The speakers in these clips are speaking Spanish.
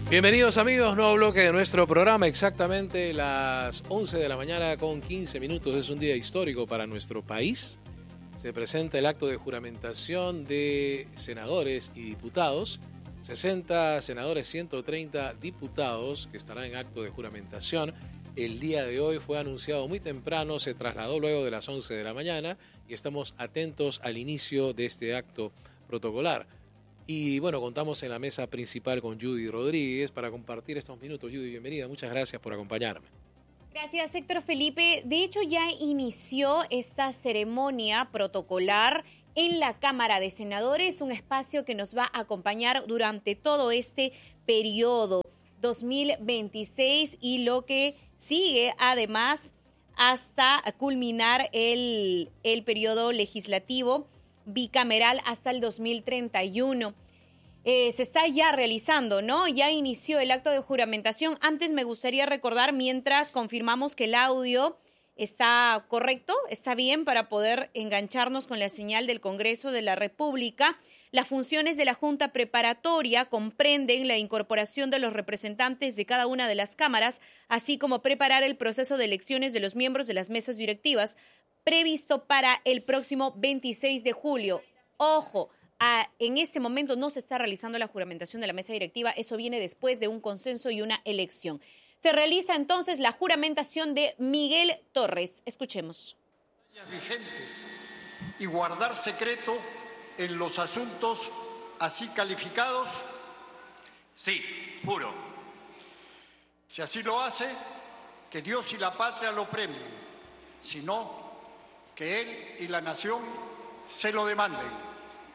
Bienvenidos amigos, nuevo bloque de nuestro programa, exactamente las 11 de la mañana con 15 minutos. Es un día histórico para nuestro país. Se presenta el acto de juramentación de senadores y diputados. 60 senadores, 130 diputados que estarán en acto de juramentación. El día de hoy fue anunciado muy temprano, se trasladó luego de las 11 de la mañana y estamos atentos al inicio de este acto protocolar. Y bueno, contamos en la mesa principal con Judy Rodríguez para compartir estos minutos. Judy, bienvenida, muchas gracias por acompañarme. Gracias, Héctor Felipe. De hecho, ya inició esta ceremonia protocolar en la Cámara de Senadores, un espacio que nos va a acompañar durante todo este periodo 2026 y lo que sigue además hasta culminar el periodo legislativo bicameral hasta el 2031. Se está ya realizando, ¿no? Ya inició el acto de juramentación. Antes me gustaría recordar, mientras confirmamos que el audio está correcto, está bien para poder engancharnos con la señal del Congreso de la República. Las funciones de la Junta Preparatoria comprenden la incorporación de los representantes de cada una de las cámaras, así como preparar el proceso de elecciones de los miembros de las mesas directivas, previsto para el próximo 26 de julio. Ojo, en este momento no se está realizando la juramentación de la mesa directiva, eso viene después de un consenso y una elección. Se realiza entonces la juramentación de Miguel Torres. Escuchemos. Vigentes y guardar secreto en los asuntos así calificados. Sí, juro. Si así lo hace, que Dios y la patria lo premien. Si no, que él y la nación se lo demanden.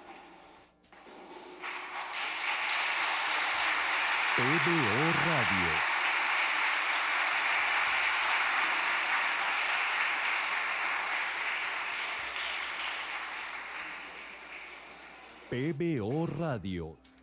PBO Radio. PBO Radio,